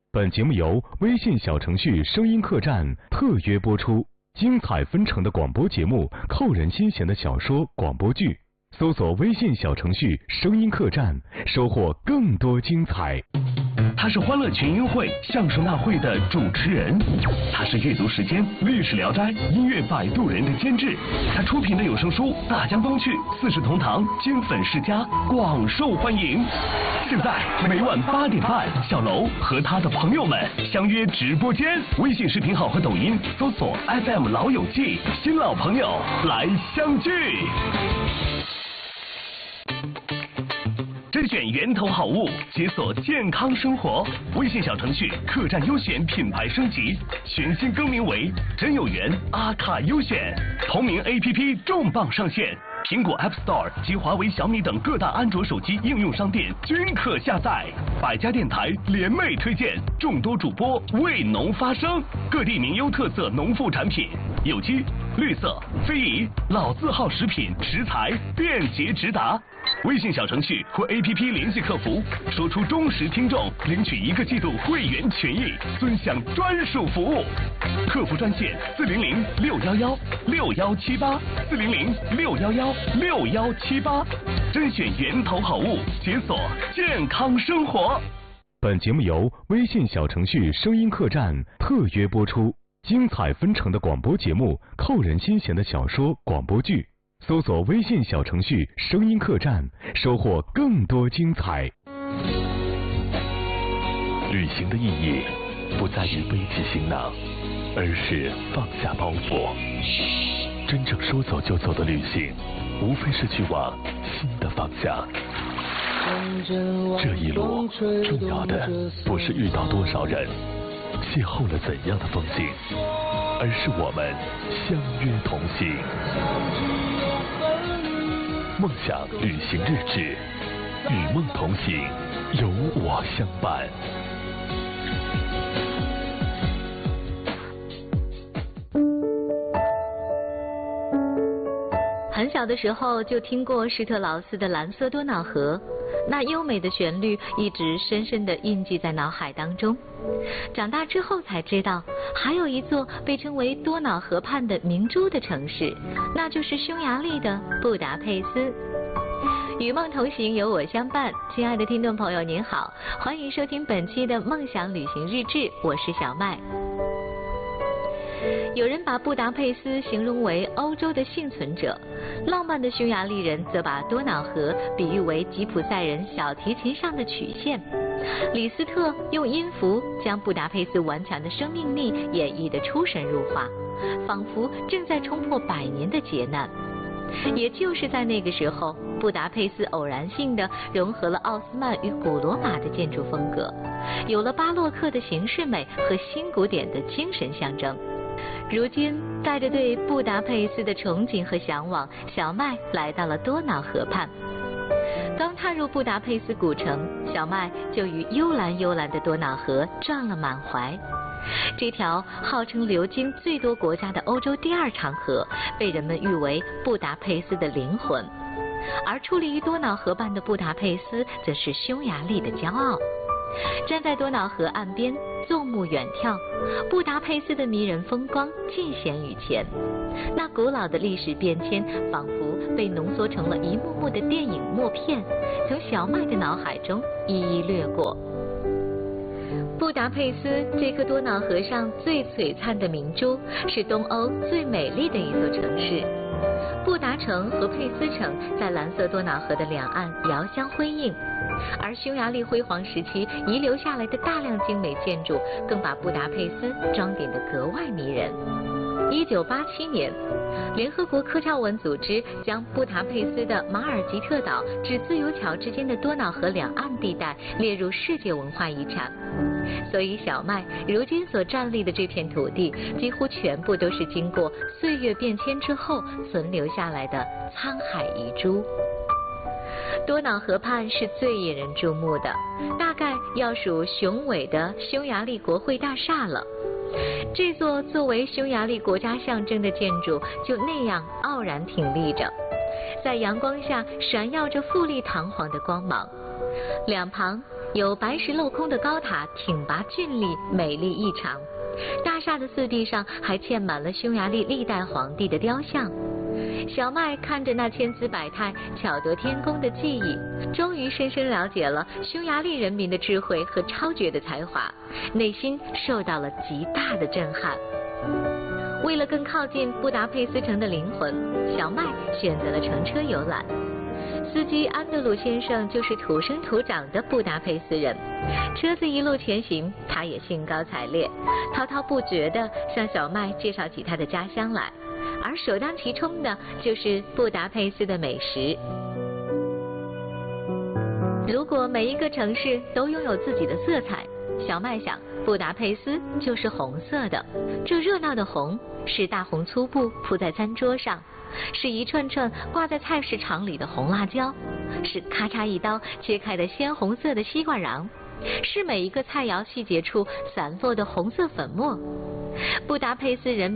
本节目由微信小程序声音客栈特约播出，精彩纷呈的广播节目，扣人心弦的小说、广播剧，搜索微信小程序声音客栈，收获更多精彩。 他是欢乐群英会相声大会的主持人，他是阅读时间、历史聊斋、音乐摆渡人的监制，他出品的有声书《大江东去》《四世同堂》金粉世家广受欢迎。现在每晚8点半，小楼和他的朋友们相约直播间，微信视频号和抖音搜索 FM 老友记，新老朋友来相聚。甄选源头好物，解锁健康生活。微信小程序客栈优选品牌升级，全新更名为真有缘阿卡优选。同名 APP 重磅上线，苹果 App Store 及华为、小米等各大安卓手机应用商店均可下载。百家电台联袂推荐，众多主播为农发声，各地名优特色农副产品，有机、绿色、非遗、老字号食品食材便捷直达。微信小程序或 APP 联系客服，说出忠实听众，领取1个季度会员权益，尊享专属服务。客服专线400-611-6178，400-611-6178，甄选源头好物，解锁健康生活。 本节目由微信小程序声音客栈特约播出，精彩纷呈的广播节目，扣人心弦的小说、广播剧。搜索微信小程序声音客栈，收获更多精彩。 旅行的意义不在于背起行囊，而是放下包袱。真正说走就走的旅行，无非是去往新的方向。这一路重要的不是遇到多少人，邂逅了怎样的风景，而是我们相约同行。梦想旅行日志，与梦同行，有我相伴。 很小的时候就听过施特劳斯的《蓝色多瑙河》，那优美的旋律一直深深地印记在脑海当中。长大之后才知道，还有一座被称为多瑙河畔的明珠的城市，那就是匈牙利的布达佩斯。与梦同行，有我相伴。亲爱的听众朋友您好，欢迎收听本期的梦想旅行日志，我是小麦。有人把布达佩斯形容为欧洲的幸存者，浪漫的匈牙利人则把多瑙河比喻为吉普赛人小提琴上的曲线。李斯特用音符将布达佩斯顽强的生命力演绎得出神入化，仿佛正在冲破100年的劫难。也就是在那个时候，布达佩斯偶然性地融合了奥斯曼与古罗马的建筑风格，有了巴洛克的形式美和新古典的精神象征。如今带着对布达佩斯的憧憬和向往，小麦来到了多瑙河畔。刚踏入布达佩斯古城，小麦就与幽蓝幽蓝的多瑙河撞了满怀。这条号称流经最多国家的欧洲第2长河，被人们誉为布达佩斯的灵魂。而矗立于多瑙河畔的布达佩斯，则是匈牙利的骄傲。站在多瑙河岸边，纵目远眺，布达佩斯的迷人风光尽显于前。那古老的历史变迁，仿佛被浓缩成了一幕幕的电影默片，从小麦的脑海中一一掠过。布达佩斯这颗多瑙河上最璀璨的明珠，是东欧最美丽的一座城市。布达城和佩斯城在蓝色多瑙河的两岸遥相辉映，而匈牙利辉煌时期遗留下来的大量精美建筑，更把布达佩斯装点得格外迷人。1987年，联合国科教文组织将布达佩斯的马尔吉特岛至自由桥之间的多瑙河两岸地带列入世界文化遗产。所以小麦如今所站立的这片土地，几乎全部都是经过岁月变迁之后存留下来的沧海遗珠。多瑙河畔是最引人注目的，大概要数雄伟的匈牙利国会大厦了。这座作为匈牙利国家象征的建筑就那样傲然挺立着，在阳光下闪耀着富丽堂皇的光芒。两旁有白石镂空的高塔挺拔峻丽，美丽异常。大厦的四壁上还嵌满了匈牙利历代皇帝的雕像。小麦看着那千姿百态、巧夺天工的技艺，终于深深了解了匈牙利人民的智慧和超绝的才华，内心受到了极大的震撼。为了更靠近布达佩斯城的灵魂，小麦选择了乘车游览。司机安德鲁先生就是土生土长的布达佩斯人，车子一路前行，他也兴高采烈，滔滔不绝地向小麦介绍起他的家乡来，而首当其冲的就是布达佩斯的美食。如果每一个城市都拥有自己的色彩，小麦想，布达佩斯就是红色的。这热闹的红是大红粗布铺在餐桌上，是一串串挂在菜市场里的红辣椒，是咔嚓一刀切开的鲜红色的西瓜瓤，是每一个菜肴细节处散落的红色粉末。布达佩斯人